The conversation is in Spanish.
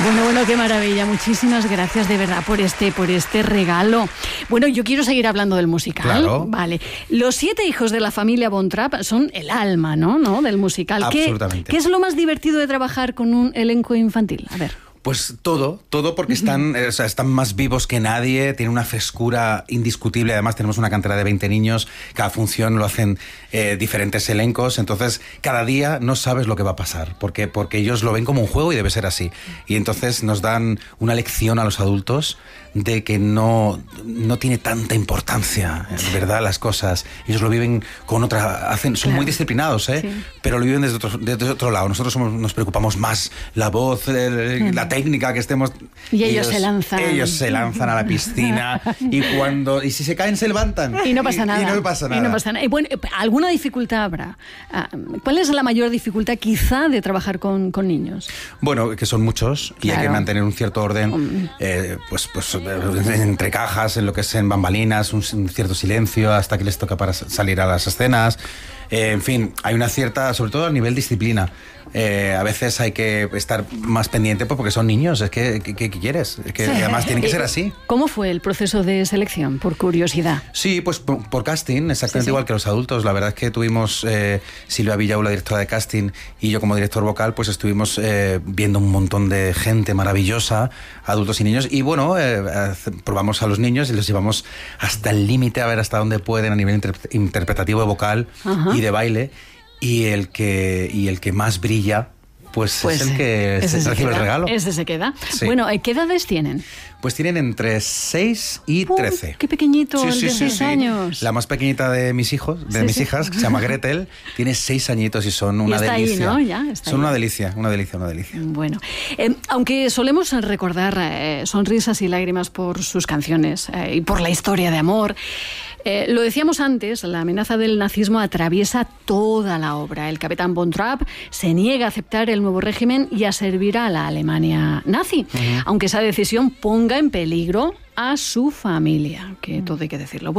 Bueno, qué maravilla. Muchísimas gracias de verdad por este regalo. Bueno, yo quiero seguir hablando del musical. Claro. Vale. Los 7 hijos de la familia Von Trapp son el alma, ¿no? Del musical. Absolutamente. ¿Qué es lo más divertido de trabajar con un elenco infantil? A ver. Pues todo porque están más vivos que nadie, tienen una frescura indiscutible. Además tenemos una cantera de 20 niños, cada función lo hacen diferentes elencos, entonces cada día no sabes lo que va a pasar, porque ellos lo ven como un juego y debe ser así. Y entonces nos dan una lección a los adultos de que no tiene tanta importancia, en verdad, las cosas. Ellos lo viven con otra... Son muy disciplinados, sí. Pero lo viven desde otro lado. Nosotros nos preocupamos más la voz, la técnica, que estemos... Y ellos se lanzan. Ellos se lanzan a la piscina y si se caen se levantan. Y no pasa nada. Y no pasa nada. Y bueno, ¿alguna dificultad habrá? ¿Cuál es la mayor dificultad quizá de trabajar con niños? Bueno, que son muchos y hay que mantener un cierto orden, pues entre cajas, en lo que es en bambalinas, un cierto silencio hasta que les toca para salir a las escenas. En fin, hay una cierta, sobre todo a nivel disciplina. A veces hay que estar más pendiente porque son niños. Es que, ¿qué quieres? Es que además tiene que ser así. ¿Cómo fue el proceso de selección? Por curiosidad. Sí, pues por casting, exactamente igual que los adultos. La verdad es que tuvimos Silvia Villau, la directora de casting, y yo como director vocal, pues estuvimos viendo un montón de gente maravillosa, adultos y niños, y bueno, probamos a los niños y los llevamos hasta el límite a ver hasta dónde pueden a nivel interpretativo, vocal y de baile. Y el que más brilla, pues es el que recibe el regalo. Ese se queda. Sí. Bueno, ¿qué edades tienen? Pues tienen entre 6 y 13. ¡Qué pequeñito! Sí, de 6 años. La más pequeñita de mis hijos, mis hijas, que se llama Gretel, tiene 6 añitos y son una delicia. Ahí, ¿no? Ya está son ahí. una delicia. Bueno, aunque solemos recordar sonrisas y lágrimas por sus canciones y por la historia de amor, lo decíamos antes, la amenaza del nazismo atraviesa toda la obra. El capitán Von Trapp se niega a aceptar el nuevo régimen y a servir a la Alemania nazi, aunque esa decisión ponga en peligro a su familia, que todo hay que decirlo.